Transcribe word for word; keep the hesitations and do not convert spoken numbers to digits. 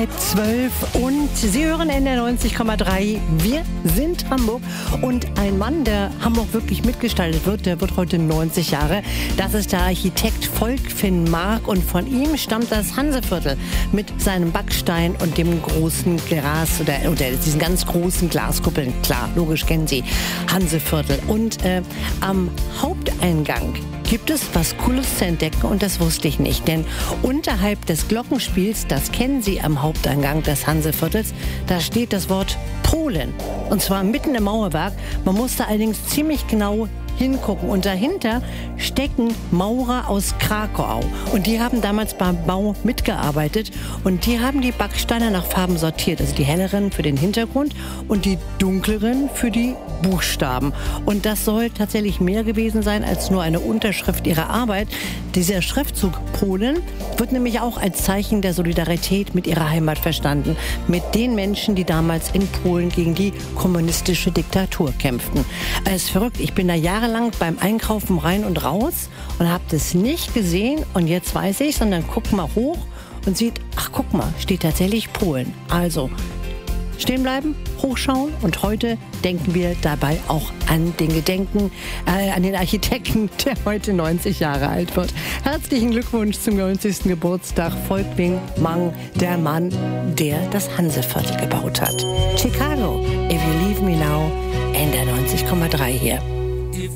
halb zwölf und Sie hören N R neunzig Komma drei. Wir sind Hamburg und ein Mann, der Hamburg wirklich mitgestaltet wird, der wird heute neunzig Jahre. Das ist der Architekt Volkfinn Mark und von ihm stammt das Hanseviertel mit seinem Backstein und dem großen Glas oder, oder diesen ganz großen Glaskuppeln. Klar, logisch kennen Sie Hanseviertel. Und äh, am Haupteingang gibt es was Cooles zu entdecken und das wusste ich nicht. Denn unterhalb des Glockenspiels, das kennen Sie am Haupteingang des Hanseviertels, da steht das Wort Polen. Und zwar mitten im Mauerwerk. Man musste allerdings ziemlich genau hingucken. Und dahinter stecken Maurer aus Krakau. Und die haben damals beim Bau mitgearbeitet. Und die haben die Backsteine nach Farben sortiert. Also die helleren für den Hintergrund und die dunkleren für die Buchstaben. Und das soll tatsächlich mehr gewesen sein als nur eine Unterschrift ihrer Arbeit. Dieser Schriftzug Polen wird nämlich auch als Zeichen der Solidarität mit ihrer Heimat verstanden. Mit den Menschen, die damals in Polen gegen die kommunistische Diktatur kämpften. Es ist verrückt. Ich bin da jahrelang beim Einkaufen rein und raus und habe das nicht gesehen. Und jetzt weiß ich, sondern guck mal hoch und sieht, ach guck mal, steht tatsächlich Polen. Also stehen bleiben, hochschauen und heute denken wir dabei auch an den Gedenken, äh, an den Architekten, der heute neunzig Jahre alt wird. Herzlichen Glückwunsch zum neunzigsten Geburtstag, Volkfinn Mark, der Mann, der das Hanseviertel gebaut hat. Chicago, If You Leave Me Now, N R neunzig Komma drei hier.